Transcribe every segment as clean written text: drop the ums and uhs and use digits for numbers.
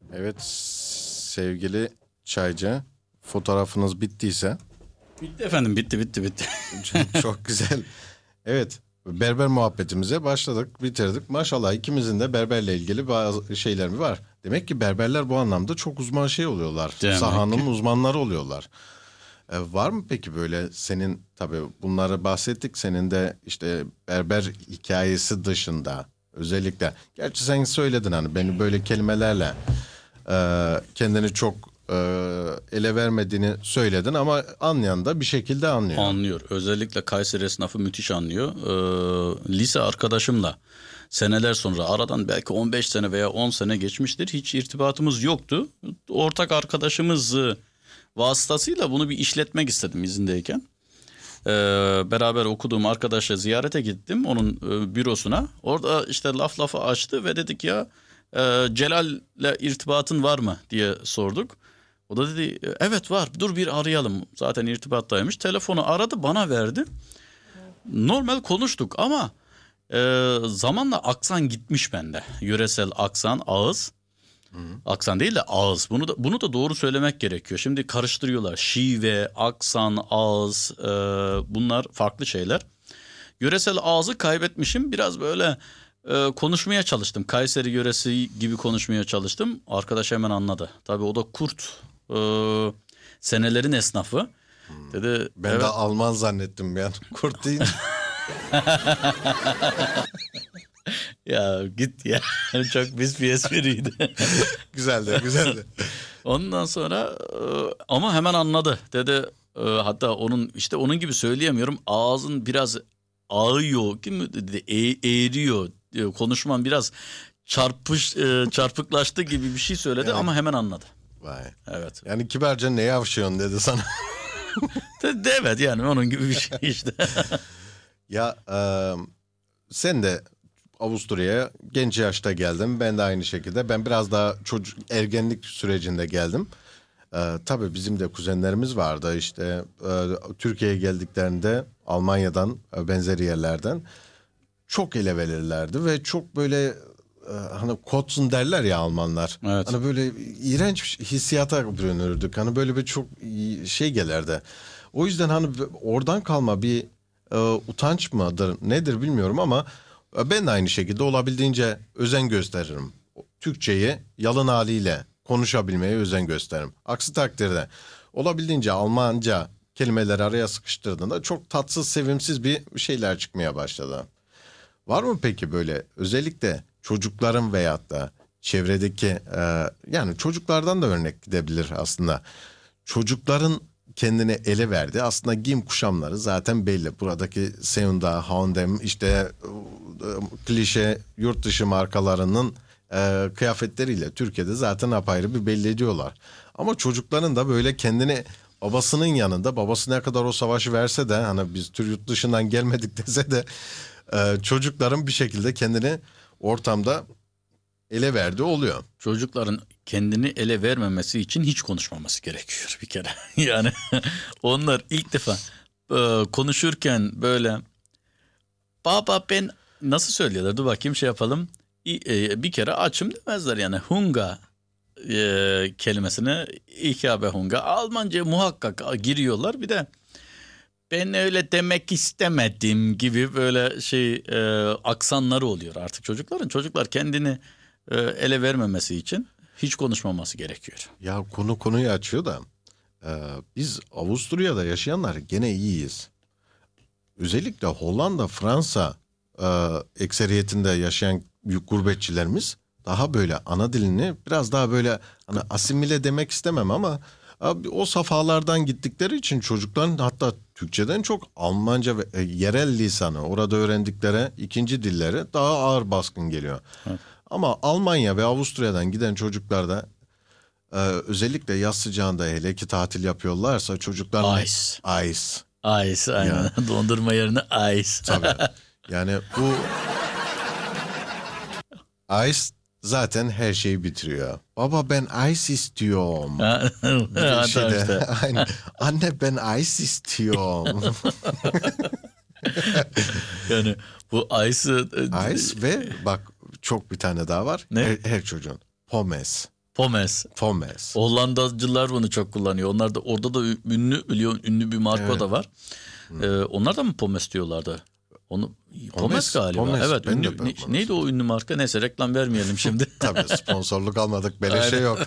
Evet sevgili Çaycı, fotoğrafınız bittiyse Bitti efendim, bitti. çok güzel. Evet, berber muhabbetimize başladık, bitirdik. Maşallah ikimizin de berberle ilgili bazı şeyler mi var? Demek ki berberler bu anlamda çok uzman şey oluyorlar. Demek Sahanın ki. uzmanları oluyorlar. Var mı peki böyle senin tabii bunları bahsettik. Senin de işte berber hikayesi dışında özellikle. Gerçi sen söyledin hani beni böyle kelimelerle kendini çok ele vermediğini söyledin ama anlayan da bir şekilde anlıyor. Anlıyor. Özellikle Kayseri esnafı müthiş anlıyor. Lise arkadaşımla seneler sonra, aradan belki 15 sene veya 10 sene geçmiştir. Hiç irtibatımız yoktu. Ortak arkadaşımız vasıtasıyla bunu bir işletmek istedim izindeyken. Beraber okuduğum arkadaşla ziyarete gittim onun bürosuna. Orada işte lafı açtı ve dedik ya Celal'le irtibatın var mı diye sorduk. O da dedi evet var, dur bir arayalım. Zaten irtibattaymış. Telefonu aradı, bana verdi. Normal konuştuk ama zamanla aksan gitmiş bende. Yöresel aksan, ağız. Aksan değil de ağız. Bunu da doğru söylemek gerekiyor. Şimdi karıştırıyorlar. Şive, aksan, ağız, bunlar farklı şeyler. Yöresel ağzı kaybetmişim. Biraz böyle konuşmaya çalıştım. Kayseri yöresi gibi konuşmaya çalıştım. Arkadaş hemen anladı. Tabii o da kurt. Senelerin esnafı. Dedi Ben evet. de Alman zannettim yani. Kurt değil. Ya git ya. Çok pis bir espriydi. Güzeldi. Ondan sonra ama hemen anladı. Dedi hatta onun gibi söyleyemiyorum. Ağzın biraz ağıyor. Kim dedi? Eğriyor. Konuşman biraz çarpıklaştı gibi bir şey söyledi ama hemen anladı. Vay. Evet. Yani kibarca ne yavşıyorsun dedi sana. Evet yani onun gibi bir şey işte. Ya sen de Avusturya'ya genç yaşta geldin. Ben de aynı şekilde. Ben biraz daha ergenlik sürecinde geldim. Tabii bizim de kuzenlerimiz vardı. İşte Türkiye'ye geldiklerinde Almanya'dan benzeri yerlerden çok ele verirlerdi ve çok böyle hani kotzen derler ya Almanlar. Evet. Hani böyle iğrenç hissiyata bürünürdük. Hani böyle bir çok şey gelirdi. O yüzden hani oradan kalma bir utanç mıdır nedir bilmiyorum ama ben de aynı şekilde olabildiğince özen gösteririm. Türkçeyi yalın haliyle konuşabilmeye özen gösteririm. Aksi takdirde olabildiğince Almanca kelimeleri araya sıkıştırdığında çok tatsız, sevimsiz bir şeyler çıkmaya başladı. Var mı peki böyle özellikle çocukların veyahut da çevredeki yani çocuklardan da örnek gidebilir aslında. Çocukların kendini ele verdi. Aslında giyim kuşamları zaten belli. Buradaki Seunda, H&M işte klişe yurt dışı markalarının kıyafetleriyle Türkiye'de zaten apayrı bir belli ediyorlar. Ama çocukların da böyle kendini babasının yanında, babası ne kadar o savaşı verse de hani biz yurt dışından gelmedik dese de çocukların bir şekilde kendini ortamda ele verdiği oluyor. Çocukların kendini ele vermemesi için hiç konuşmaması gerekiyor bir kere. Yani onlar ilk defa konuşurken böyle baba ben nasıl söylüyorlar? Dur bakayım şey yapalım. Bir kere açım demezler yani. Hunga kelimesine ich habe Hunger. Almanca muhakkak giriyorlar. Bir de ben öyle demek istemedim gibi böyle aksanları oluyor artık çocukların. Çocuklar kendini ele vermemesi için hiç konuşmaması gerekiyor. Ya konuyu açıyor da biz Avusturya'da yaşayanlar gene iyiyiz. Özellikle Hollanda, Fransa ekseriyetinde yaşayan büyük gurbetçilerimiz daha böyle ana dilini biraz daha böyle hani asimile demek istemem ama abi, o safhalardan gittikleri için çocukların hatta Türkçeden çok Almanca ve yerel lisanı orada öğrendikleri ikinci dilleri daha ağır baskın geliyor. Evet. Ama Almanya ve Avusturya'dan giden çocuklar da özellikle yaz sıcağında hele ki tatil yapıyorlarsa çocuklar Ice. Ice. Ice aynen. Ya. Dondurma yerine ice. Tabii. Yani bu Ice zaten her şeyi bitiriyor. Baba ben ice istiyorum. Bir de Tamam şeyde, işte. aynen. Anne ben ice istiyorum. Yani bu ice'ı Ice ve bak çok bir tane daha var. Ne? Her çocuğun. Pommes. Pommes. Pommes. Hollandacılar bunu çok kullanıyor. Onlar da orada da ünlü bir marka da var. Onlar da mı Pommes diyorlardı? Onu Pommes galiba. Pommes. Evet. Ben de Neydi o ünlü marka? Neyse reklam vermeyelim şimdi. Tabii sponsorluk almadık. Beleşe yok.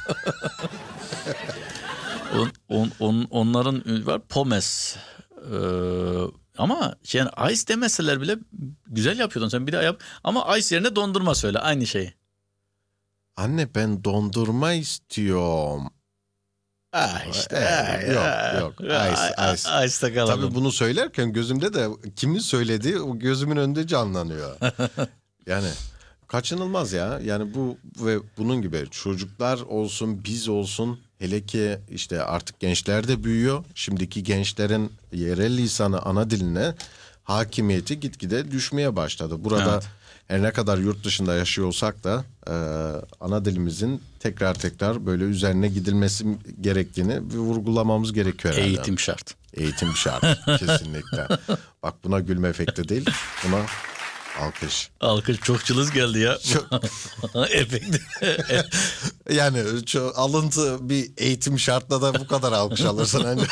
Onların var Pommes. Ama yani ice demeseler bile güzel yapıyordun sen, bir daha yap. Ama ice yerine dondurma söyle, aynı şeyi. Anne ben dondurma istiyorum. İşte. Yok. Ice. Ice'da kalalım. Tabii bunu söylerken gözümde de kimin söylediği o gözümün önünde canlanıyor. Yani kaçınılmaz ya. Yani bu ve bunun gibi çocuklar olsun, biz olsun, hele ki işte artık gençler de büyüyor. Şimdiki gençlerin yerel lisanı, ana diline hakimiyeti gitgide düşmeye başladı. Burada Evet. her ne kadar yurt dışında yaşıyor olsak da ana dilimizin tekrar böyle üzerine gidilmesi gerektiğini bir vurgulamamız gerekiyor herhalde. Eğitim şart. Eğitim şart kesinlikle. Bak buna gülme efekti değil, buna alkış. Alkış, çok cılız geldi ya. Efekt. Yani alıntı bir eğitim şartla da bu kadar alkış alırsın önce.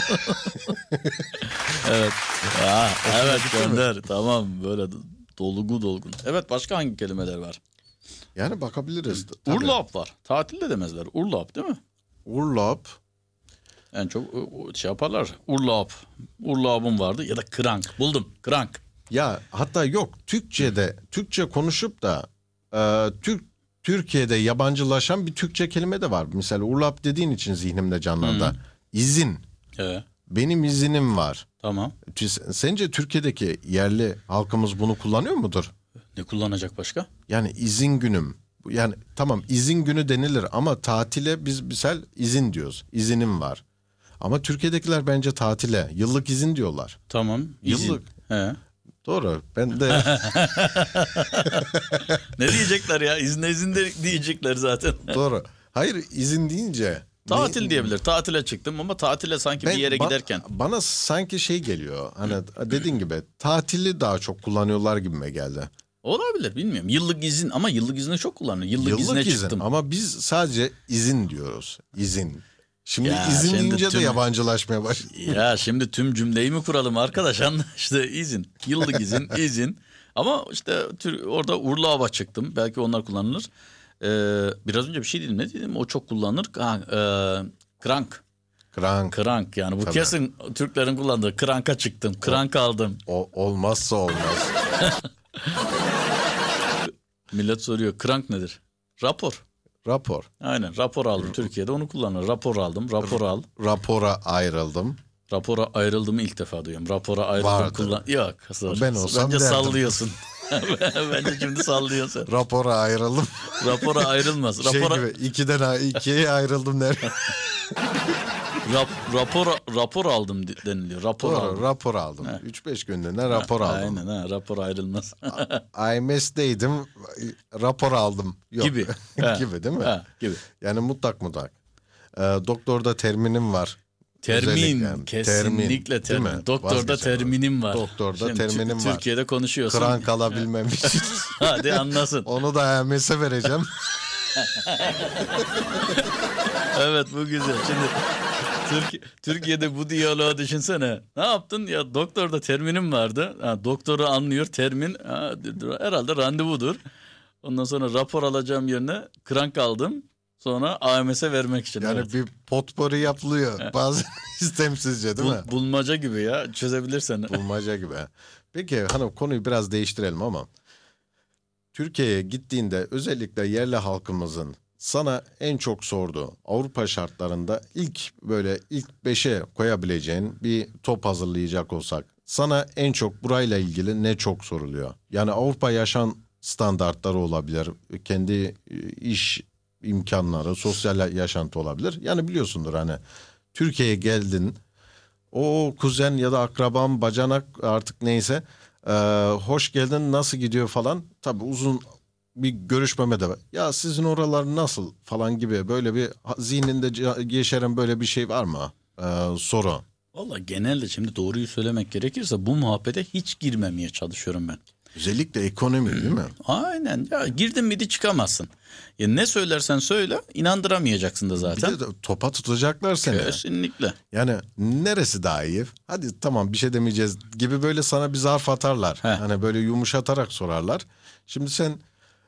Evet. Evet gönder. Tamam, böyle dolgun. Evet, başka hangi kelimeler var? Yani bakabiliriz. Tabii. Urlaub var. Tatil de demezler. Urlaub değil mi? Urlaub. En çok şey yaparlar. Urlaub. Urlaub'um vardı ya da krank. Buldum. Krank. Ya hatta yok, Türkçe konuşup da Türkiye'de yabancılaşan bir Türkçe kelime de var. Mesela urlaub dediğin için zihnimde canlandı. İzin. Evet. Benim izinim var. Tamam. Sence Türkiye'deki yerli halkımız bunu kullanıyor mudur? Ne kullanacak başka? Yani izin günüm. Yani tamam, izin günü denilir ama tatile biz misal izin diyoruz. İzinim var. Ama Türkiye'dekiler bence tatile yıllık izin diyorlar. Tamam. İzin. Yıllık. He. Doğru. Ben de Ne diyecekler ya? İzin de diyecekler zaten. doğru. Hayır, izin deyince Tatil diyebilir. Tatile çıktım ama tatile sanki bir yere giderken. Bana sanki şey geliyor. Hani dediğin gibi tatili daha çok kullanıyorlar gibime geldi. Olabilir, bilmiyorum. Yıllık izin, ama yıllık izni çok kullanıyor. Yıllık izne izin çıktım. ama biz sadece izin diyoruz. İzin. Şimdi Ya izin şimdi deyince de yabancılaşmaya başladı. Ya şimdi tüm cümleyi mi kuralım arkadaş? İşte izin. Yıllık izin. Ama işte orada Urlaub'a çıktım. Belki onlar kullanılır. Biraz önce bir şey dedim. Ne dedim? O çok kullanılır. Krank. Krank yani. Bu Tabii. kesin Türklerin kullandığı. Krank'a çıktım. Krank aldım. Olmazsa olmaz. Millet soruyor. Krank nedir? Rapor. Rapor. Aynen, rapor aldım. Türkiye'de onu kullanır. Rapor aldım. Rapor al. Rapora ayrıldım. Rapora ayrıldığımı ilk defa duyuyorum. Rapora ayrıldım Vardı. Yok. Ben olsam Bence derdim. sallıyorsun. Bence şimdi sallıyorsun. Rapora ayrıldım. Rapora ayrılmaz. Şey gibi ikiye ayrıldım der. Rapor aldım deniliyor. Rapor Doğru, aldım. rapor aldım. 3-5 günlüğüne rapor aldım. Aynen, rapor ayrılmaz. IMS'deydim, rapor aldım. Yok. Gibi. Gibi değil mi? Gibi. Yani mutlak. Doktorda terminim var. Termin, Özellikle yani. kesinlikle Değil mi? termin. Doktorda Vazgeçemem. terminim var. Doktorda Şimdi terminim var. Türkiye'de konuşuyorsun. Krank alabilmem için. Hadi anlasın. Onu da IMS'e vereceğim. Evet, bu güzel. Şimdi Türkiye'de bu diyaloğu düşünsene. Ne yaptın? Ya doktorda terminim vardı. Doktoru anlıyor, termin. Herhalde randevudur. Ondan sonra rapor alacağım yerine krank aldım. Sonra AMS'e vermek için. Yani evet. bir potpourri yapılıyor. Bazen istemsizce değil mi? Bulmaca gibi ya, çözebilirsen. Bulmaca gibi. Peki hanım, konuyu biraz değiştirelim ama Türkiye'ye gittiğinde özellikle yerli halkımızın sana en çok sorduğu, Avrupa şartlarında ilk 5'e koyabileceğin bir top hazırlayacak olsak, sana en çok burayla ilgili ne çok soruluyor? Yani Avrupa yaşam standartları olabilir, kendi iş imkanları, sosyal yaşantı olabilir. Yani biliyorsundur, hani Türkiye'ye geldin, o kuzen ya da akraban, bacanak artık neyse, hoş geldin, nasıl gidiyor falan. Tabii uzun bir görüşmeme de var. Ya sizin oralar nasıl falan gibi böyle bir zihninde yeşeren böyle bir şey var mı? Soru. Valla genelde şimdi doğruyu söylemek gerekirse bu muhabbete hiç girmemeye çalışıyorum ben. Özellikle ekonomi değil mi? Aynen ya, girdin miydi çıkamazsın. Ya ne söylersen söyle inandıramayacaksın da Bir zaten. de topa tutacaklar seni. Kesinlikle. Yani neresi daha iyi? Hadi tamam bir şey demeyeceğiz gibi böyle sana bir zarf atarlar. Hani böyle yumuşatarak sorarlar. Şimdi sen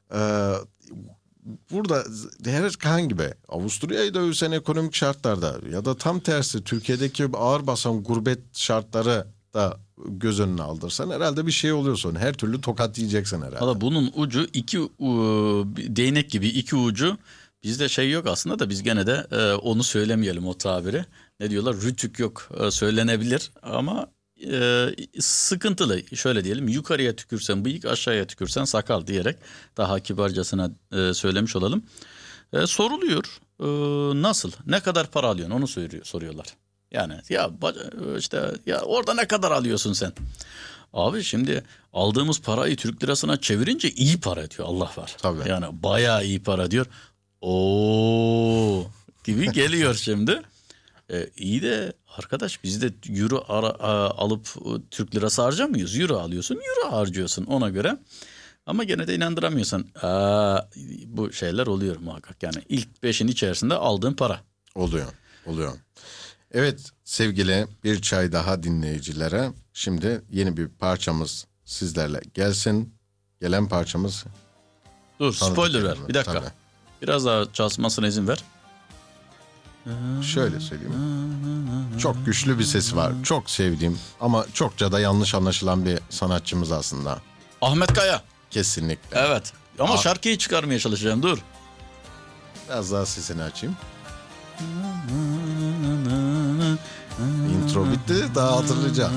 burada herhangi bir Avusturya'yı dövsen ekonomik şartlarda ya da tam tersi Türkiye'deki ağır basan gurbet şartları da göz önüne aldırsan herhalde bir şey oluyorsun. Her türlü tokat yiyeceksin herhalde. Valla bunun ucu değnek gibi iki ucu. Bizde şey yok aslında da biz gene de onu söylemeyelim, o tabiri. Ne diyorlar? Rütük yok, söylenebilir ama sıkıntılı. Şöyle diyelim, yukarıya tükürsen bıyık, aşağıya tükürsen sakal diyerek daha kibarcasına söylemiş olalım. Soruluyor, nasıl, ne kadar para alıyorsun onu soruyorlar. Yani ya işte ya orada ne kadar alıyorsun sen? Abi şimdi aldığımız parayı Türk lirasına çevirince iyi para diyor, Allah var. Tabii. Yani bayağı iyi para diyor. Oo gibi geliyor şimdi. İyi de arkadaş, biz de euro alıp Türk lirası harcamıyoruz. Euro alıyorsun, euro harcıyorsun ona göre. Ama gene de inandıramıyorsan bu şeyler oluyor muhakkak. Yani ilk 5'in içerisinde aldığın para. Oluyor. Evet sevgili bir çay daha dinleyicilere. Şimdi yeni bir parçamız sizlerle gelsin. Gelen parçamız... Dur, spoiler ver bir dakika. Tabii. Biraz daha çalışmasına izin ver. Şöyle söyleyeyim. Çok güçlü bir sesi var. Çok sevdiğim ama çokça da yanlış anlaşılan bir sanatçımız aslında. Ahmet Kaya. Kesinlikle. Evet. Ama şarkıyı çıkarmaya çalışacağım, dur. Biraz daha sesini açayım. Intro bitti, daha hatırlayacağım.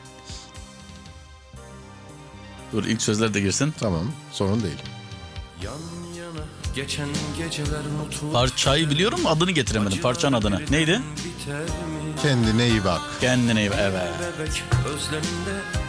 Dur, ilk sözler de girsin. Tamam, sorun değil. Yan yana geçen geceler mutluluk Parçayı biliyorum, adını getiremedim. Parçanın adını. Neydi? biter mi? Kendine iyi bak. Kendine iyi bak. Evet. Bebek özleminde